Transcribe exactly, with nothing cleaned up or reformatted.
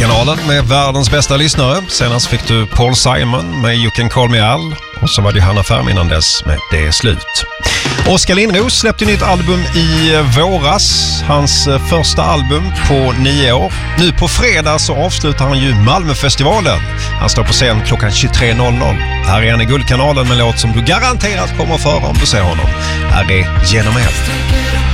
Guldkanalen med världens bästa lyssnare. Senast fick du Paul Simon med You Can Call Me Al. Och så var det Hanna Färm innan dess med Det är slut. Oskar Lindros släppte nytt album i våras. Hans första album på nio år. Nu på fredag så avslutar han ju Malmöfestivalen. Han står på scen klockan tjugotre noll noll. Här är han i Guldkanalen med låt som du garanterat kommer att föra om du ser honom. Här är Genom eld.